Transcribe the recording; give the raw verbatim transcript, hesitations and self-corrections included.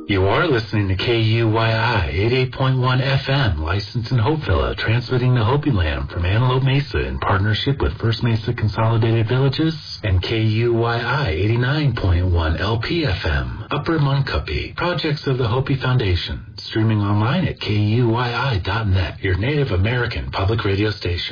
You are listening to K U Y I eighty-eight point one F M, licensed in Hopevilla, transmitting to Hopi Land from Antelope Mesa in partnership with First Mesa Consolidated Villages, and K U Y I eighty-nine point one L P F M, Upper Muncupi, projects of the Hopi Foundation, streaming online at K U Y I dot net, your Native American public radio station.